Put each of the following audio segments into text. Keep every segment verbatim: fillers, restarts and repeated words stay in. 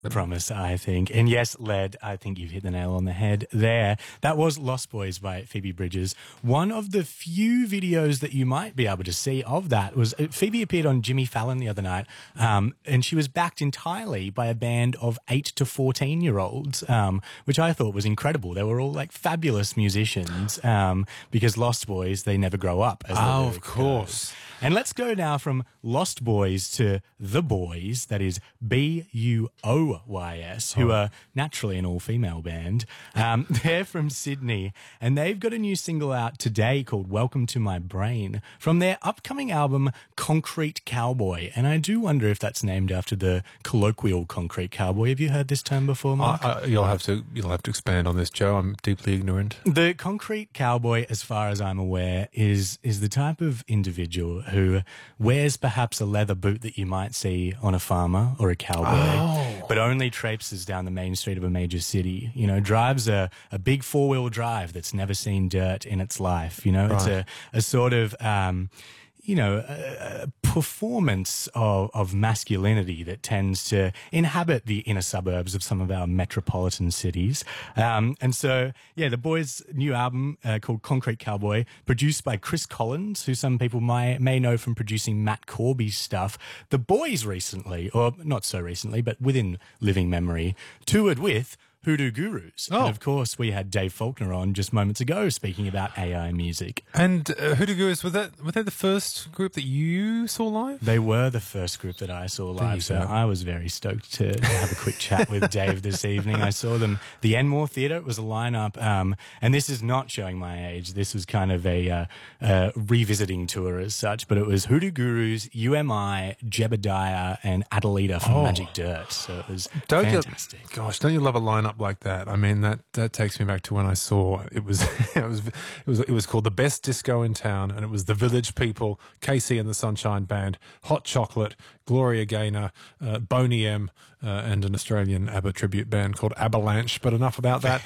Promise, I think. And yes, Led, I think you've hit the nail on the head there. That was Lost Boys by Phoebe Bridgers. One of the few videos that you might be able to see of that was uh, Phoebe appeared on Jimmy Fallon the other night, um, and she was backed entirely by a band of eight to fourteen-year-olds, um, which I thought was incredible. They were all like fabulous musicians um, because Lost Boys, they never grow up. As oh, of course. Goes. And let's go now from Lost Boys to The Boys, that is B U O Y S, who oh. are naturally an all-female band. Um, they're from Sydney, and they've got a new single out today called Welcome to My Brain from their upcoming album Concrete Cowboy. And I do wonder if that's named after the colloquial Concrete Cowboy. Have you heard this term before, Mark? Uh, uh, you'll have to you'll have to expand on this, Joe. I'm deeply ignorant. The Concrete Cowboy, as far as I'm aware, is is the type of individual who wears perhaps a leather boot that you might see on a farmer or a cowboy, oh. but only traipses down the main street of a major city. You know, drives a, a big four-wheel drive that's never seen dirt in its life. You know, right. It's a, a sort of... Um, you know, a, a performance of, of masculinity that tends to inhabit the inner suburbs of some of our metropolitan cities. Um, and so, yeah, the boys' new album uh, called Concrete Cowboy, produced by Chris Collins, who some people may, may know from producing Matt Corby's stuff. The boys recently, or not so recently, but within living memory, toured with Hoodoo Gurus. Oh. And of course, we had Dave Faulkner on just moments ago speaking about A I music. And uh, Hoodoo Gurus, was that, were they the first group that you saw live? They were the first group that I saw live, so I was very stoked to, to have a quick chat with Dave this evening. I saw them, the Enmore Theatre. It was a lineup, um, and this is not showing my age. This was kind of a uh, uh, revisiting tour as such, but it was Hoodoo Gurus, U M I, Jebediah, and Adelita from oh. Magic Dirt. So it was don't fantastic. You, gosh, don't you love a lineup like that? I mean, that that takes me back to when I saw it was it was it was it was called The Best Disco in Town, and it was the Village People, Casey and the Sunshine Band, Hot Chocolate, Gloria Gaynor, uh, Boney M, uh, and an Australian ABBA tribute band called Avalanche. But enough about that.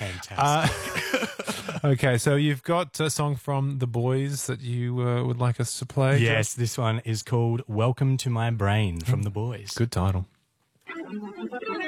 Fantastic. Uh, okay, so you've got a song from The Boys that you uh, would like us to play. Yes, this one is called Welcome to My Brain from The Boys. Good title.